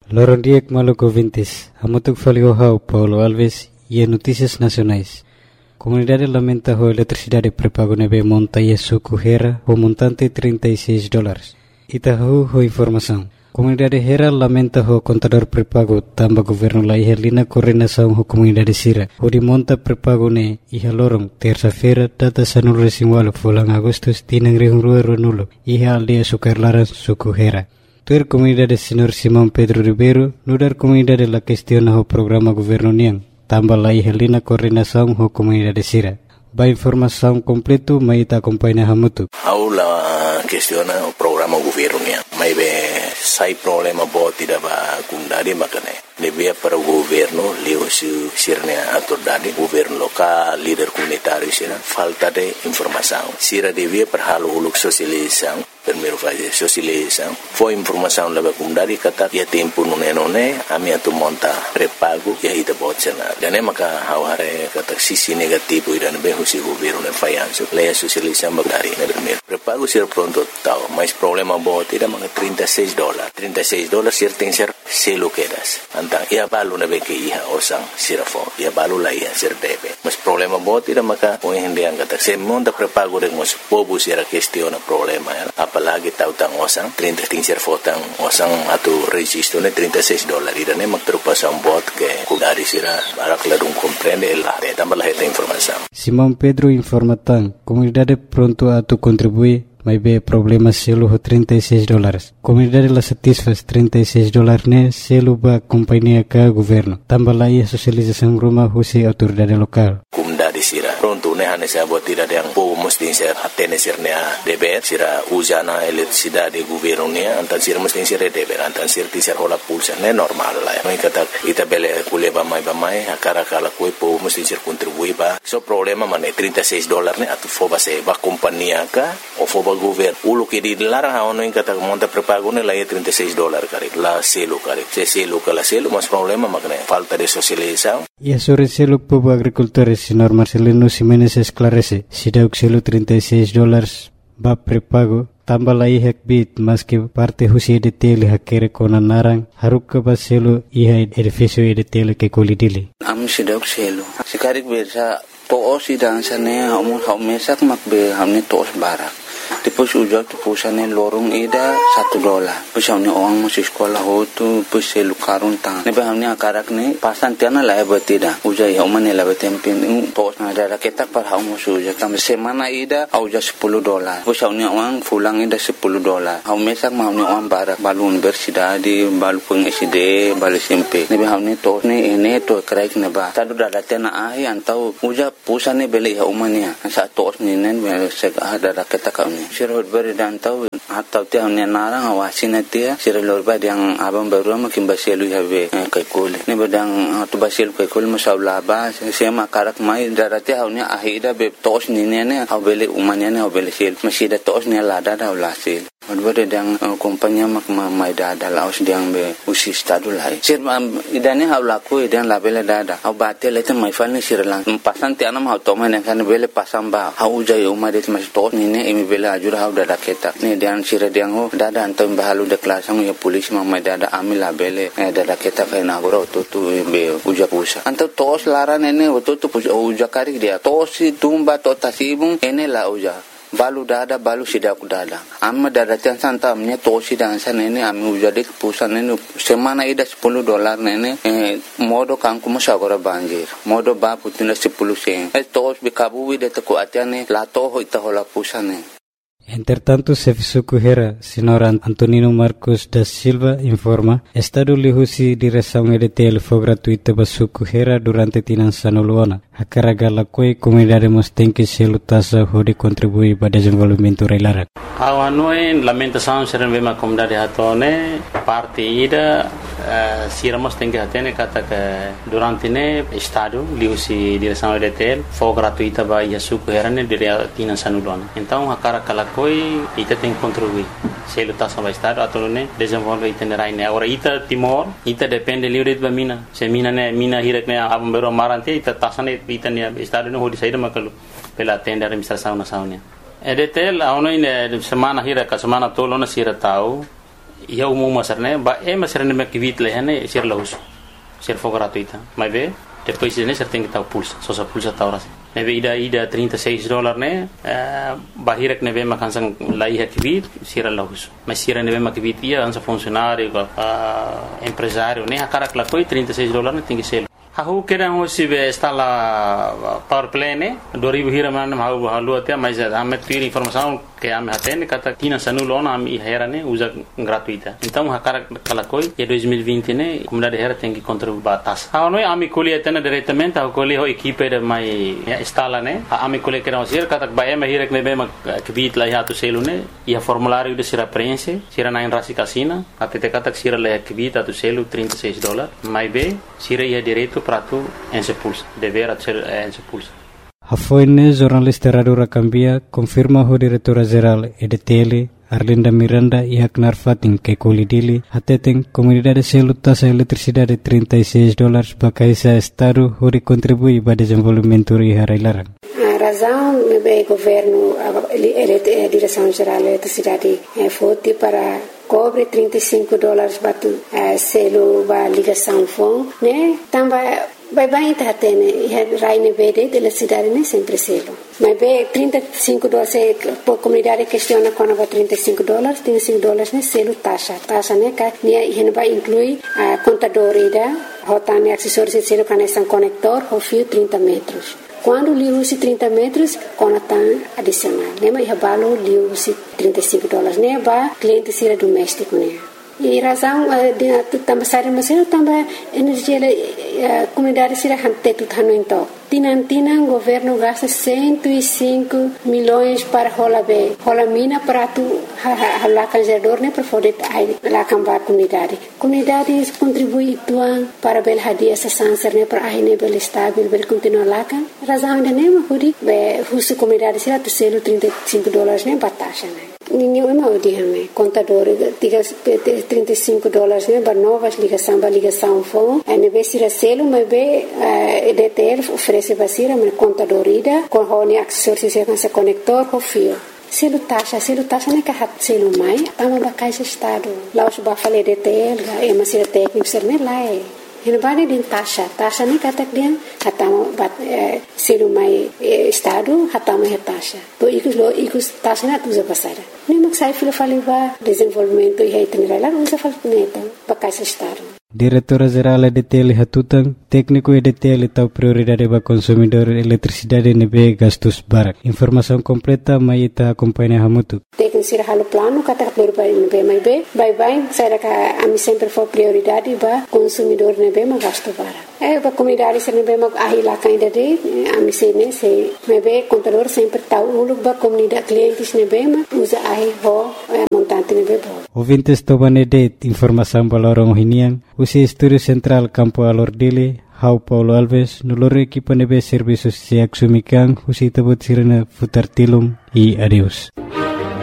Lorondiek Maluco Vintes, Amutuk Faliohau, Paulo Alves e Notícias Nacionais. Comunidade lamenta a eletricidade pré-pago nebe monta e suco Hera, o montante $36. Itahu ho informação. Comunidade Hera lamenta o contador pré-pago tamba governo la ihelina coordenação ho comunidade Sira. O de monta pré-pago ne iha lorong terça-feira data sanul resinwalo fulang Agustus tinang rihungrua runulo iha aldeia Sucarlara suco Hera. Tuer comunidade Senhor Simão Pedro Ribeiro, nudar comunidade la questiona ho programa governo niang, tamba la ihelina coordenação ho comunidade Sira. Ba informação completo maita acompanha hamutu. Aula questiona o programa governo niang. Mai be sai problema bo tidak ba kundari makane. Lebih para o governo leu sirnya autoridade governo local, líder comunitário sira falta de informação. Sira devia para halo uluk sosialização. Primeiro fase sosialização. Foi informação leva comunidade kata ya tempo nune ami atu monta pré-pago ya ita botsena. Dan maka haware kata sisi negativo idan be husi governo ne fayanso. Leia sosialização bagari ne primeiro. Pré-pago sir pronto tau, mas problema bo tidak maka $36. $36 sir tem ser selo quedas. Antang ia balu na be ke iha osang sirafo. Ia balu la ia sir debe. Mas problema bo tidak maka o hindi ang kata se monta pré-pago de mos pobu sira questiona problema ya. Apalagi tahu tang osang 30 tingser fotang osang atau registro ne $36 irane magtrupasan bot ke kudari sira barak ladung comprende la de tambah esta informação. Simão Pedro informa tang comunidade pronto a tu contribuir mas be problema selo ho $36. Comunidade la satisfaz $36 ne selo ba companhia ka governo. Tambah la ia sosialização rumah husi autoridade lokal. Comunidade sira pronto ne hane sa bot tidak yang po mesti ser atene sirnya deber sira usana eletricidade governo ne antan sira mesti ser deber antan sir ti ser hola pulsa ne normal la no kata ita bele kuleba mai akara kala koi po mesti ser contribui ba so problema mane $36 ne atu foba se ba companhia ka o foba governo ulo que di larang ono in kata monta pré-pago ne la $36 kari la selo kari se selo kala selo mas problema makne falta de socialização. E sobre selo povo agricultores senhor Marcelino Ximenes esclarece se deu selo $36 ba pré-pago tambah la ihak bit mas que parte husi de tele hakere kona narang haruk ba selo iha edificio de tele ke kolidili am se deu selo sikarik bersa to sidang sane mesak makbe hamne tos barak Tipos ujak tipusane lorong ida $1. Pusane orang masih sekolah hotu puse lukarun tang. Nebe hamne akarak ne pasan tiana la betida. Ujai homane la betempin tos na ada ketak par hau musu ujak tam semana ida au ja $10. Pusane orang fulang ida $10. Hau mesak hamne orang barak balun bersidadi balu peng SD balu SMP. Nebe hamne tos ne ene to kraik ne ba. Tadu dada tiana ai antau ujak pusane beli homane. Sa tos ne nen sek ada ketak Sirhut beri dan tahu atau tiang ni narang awasin atia sirlor bad yang abang baru makin baselu habe kaikul ni badang tu baselu kaikul masaula ba sema karak mai darati haunya ahida be tos ni ne habele umanya ne habele sil masih da tos ni lada da ulasil Advare dang kompanya mak mai dada laos dang be usi stadu lai sir idane haulaku idan labele dada au batel eta mai falni sirlang pasan ti anam hau toma ne kan bele pasam ba hau jai umade mas tos ni ne emi bele ajur hau dada ketak ni dan sir dang ho dada antam bahalu de klasang ya polis mai dada amil labele dada ketak na goro tu be uja pusa antam tos laran ene tu uja kari dia tos tumba to tasibung ene la uja balu dada balu sidaku dada amma dada tian santa amnya tosi dan sana ini ami ujade pusan ini semana ida $10 nene modo kanku masagora banjir modo ba putina 10 sen tos bikabu de taku atiane la to ho ita hola pusane. Entretanto, Sefisuku Hera, senhor Antonino Marcos da Silva, informa, Estado lihusi direção EDTL foi gratuita para Suku Hera durante Tinan Sanuluana. A carga la coi comunidade mos tem que se lutasa hode contribuir para desenvolvimento reilara. Awanoi lamentação serem bem a comunidade hatone parte ida siramos tem que atene kata que durante ne Estado lihusi direção EDTL foi gratuita para Suku Hera ne dire Tinan Sanuluana. Então a carga la coi ita tem que contribuir. Se lutasa para Estado atau ne desenvolve itinerário ne. Agora ita Timor ita depende livre de mina. Se mina hirak ne abang baru marante ita tasane ita ne Estado no hodi saída makalu pela tenda administração nacional. EDTL aonoi ne semana hirak semana tolo na sira tau ia umum masarne ba masarne me kivit lehane sir lahus sir for gratuita mas be depois ne ser tem que estar pulsa só sa pulsa ta horas neve ida $36 ne bahirek neve makansang lai kivit sir lahus mas sir neve makivit ia ansa funcionário empresário ne akarak la foi $36 ne tingi selo Aku kira hoje está lá power plane 2000 hira mana mau halu até mas ame ter informação que ame atende kata tina sanulo na ame hera ne usa gratuita então hakara kala koi e 2020 ne comunidade hera tem que contribuir batas a noi ame colhe atende diretamente a colhe ho equipe de mai instala ne ame colhe que não ser kata ba ame hira que be ma kbit la ya tu selu ne e formulário de sira prense sira na rasi casina até kata sira la kbit tu selu $36 mai be sira ia direito prato en se pulsa dever ser en se pulsa Hafoine jornalista Radio Rakambia confirma o diretora geral EDTL Arlinda Miranda e Haknar Fatin que colidili hateten comunidade selu taxa eletricidade $36 bakaisa estado hori contribui para desenvolvimento e harailarang. A razão do governo a direção geral da eletricidade foi para cobre $35 batu selo ba ligação fon né também vai tá tendo raine verde da cidade né sempre selo mas be $35 por comunidade questiona quando vai $35 né selo taxa né que ne vai inclui a contadora rotane acessórios selo conexão conector o fio 30 metros quando li usi 30 metros conatan adicional né mas balo li usi $35 né ba cliente sira doméstico né e razão de também sair mas eu também energia comunidade sira hante tu thano então Tinantina governo gasta 105 milhões para rola mina para tu lá canjador né para poder lá cambar comunidade contribui tuan para bel hadia essa sanser né para aí né bel estável bel continuar lá kan razão de né hudi be husu comunidade sira tu selo $35 né batasha né ninguém mau dia né contador $35 né para novas ligação phone né be sira selo mas be EDTL oferece basira me contadorida com honi acessórios e com conector com fio selo taxa né que hat selo mai ama bacaixa estado lá os ba falei EDTL é mas sira técnico ser né lá é Hinabani din taxa ni katak dia hatama bat selo mai estado hatama taxa to ikus taxa na tuza pasara ni maksai filo faliva desenvolvimento e itinerário lá usa falneta bacaixa estado Diretora Geral EDTL Hatutan, técnico EDTL tau prioridade para consumidor eletricidade nebe gastos barak. Informação completa mai ita acompanha hamutu. Técnico sira halo plano kata prioridade nebe mai be, bye sai ka ami sempre for prioridade ba consumidor nebe ma gasto barak. Ba comunidade sira nebe ma ahila kainda de ami se ne se nebe contador sempre tau uluk ba comunidade clientes nebe ma usa ahi ho montante nebe bo. Ouvintes tobane de informação balorong hinian Usi Estúdio Central Campo Alordile, Hau Paulo Alves, nulore equipa nebe serviços se axumikan, usi tabot sirena futartilum e adeus.